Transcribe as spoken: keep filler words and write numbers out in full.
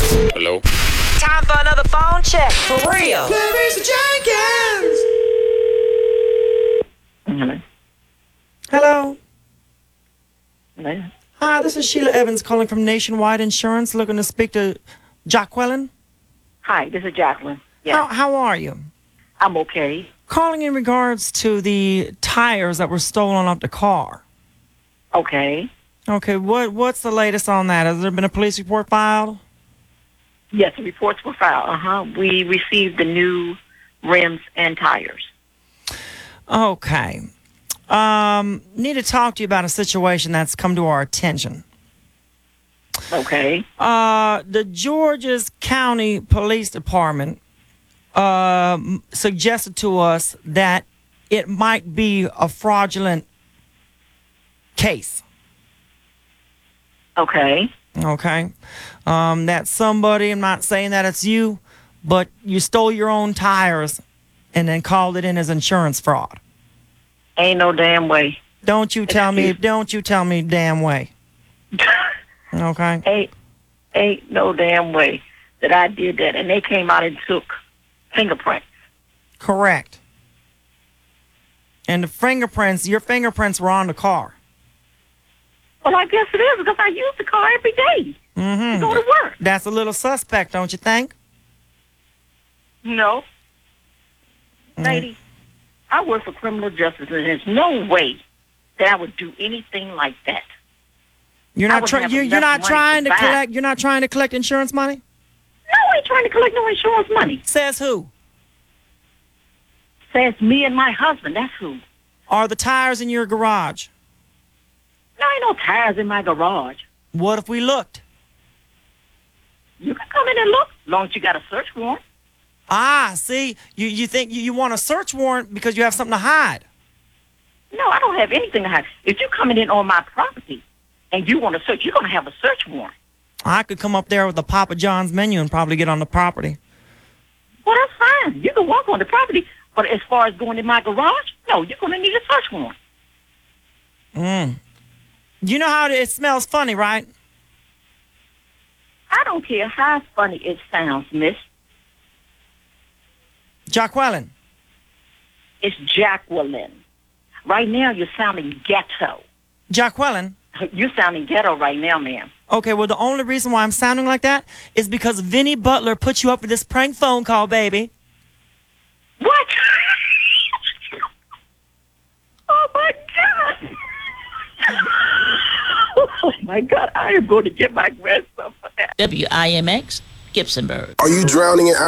Hello? Time for another phone check. For real. Clarice Jenkins. Hello. Hello. Hello. Hi, this is Sheila Evans calling from Nationwide Insurance, looking to speak to Jacqueline. Hi, this is Jacqueline. Yes, How, how are you? I'm okay. Calling in regards to the tires that were stolen off the car. Okay. Okay, what what's the latest on that? Has there been a police report filed? Yes, the reports were filed. Uh-huh. We received the new rims and tires. Okay. Um, need to talk to you about a situation that's come to our attention. Okay. Uh, the Georges County Police Department uh, suggested to us that it might be a fraudulent case. Okay. Okay. Um, that somebody, I'm not saying that it's you, but you stole your own tires and then called it in as insurance fraud. Ain't no damn way. Don't you tell me, Excuse- don't you tell me damn way. Okay. ain't, ain't no damn way that I did that. And they came out and took fingerprints. Correct. And the fingerprints, your fingerprints were on the car. Well, I guess it is because I use the car every day Mm-hmm. to go to work. That's a little suspect, don't you think? No. Mm. Lady, I work for criminal justice, and there's no way that I would do anything like that. You're I not would trying. have You're, you're enough not money trying to to buy. collect. You're not trying to collect insurance money. No, I ain't trying to collect no insurance money. Says who? Says me and my husband. That's who. Are the tires in your garage? No, ain't no tires in my garage. What if we looked? You can come in and look, as long as you got a search warrant. Ah, see, you you think you, you want a search warrant because you have something to hide. No, I don't have anything to hide. If you're coming in on my property and you want to search, you're going to have a search warrant. I could come up there with the Papa John's menu and probably get on the property. Well, that's fine. You can walk on the property, but as far as going in my garage, no, you're going to need a search warrant. Mm. You know how it smells funny, right? I don't care how funny it sounds, miss. Jacqueline. It's Jacqueline. Right now, you're sounding ghetto. Jacqueline. You're sounding ghetto right now, ma'am. Okay, well, the only reason why I'm sounding like that is because Vinny Butler put you up for this prank phone call, baby. What? Oh, my God. Oh, my God. I am going to get my grandson for that. W I M X, Gibsonburg. Are you drowning in